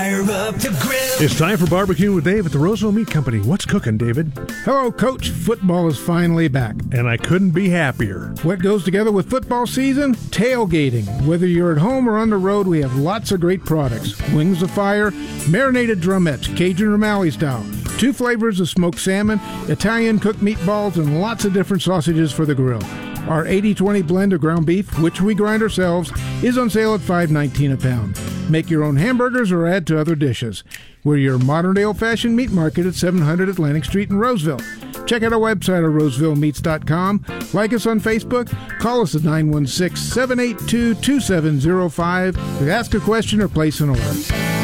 Fire up the grill. It's time for Barbecue with Dave at the Roseville Meat Company. What's cooking, David? Hello, Coach. Football is finally back. And I couldn't be happier. What goes together with football season? Tailgating. Whether you're at home or on the road, we have lots of great products. Wings of Fire, marinated drumettes, Cajun or Maui style, 2 flavors of smoked salmon, Italian cooked meatballs, and lots of different sausages for the grill. Our 80-20 blend of ground beef, which we grind ourselves, is on sale at $5.19 a pound. Make your own hamburgers or add to other dishes. We're your modern-day old-fashioned meat market at 700 Atlantic Street in Roseville. Check out our website at rosevillemeats.com. Like us on Facebook. Call us at 916-782-2705 to ask a question or place an order.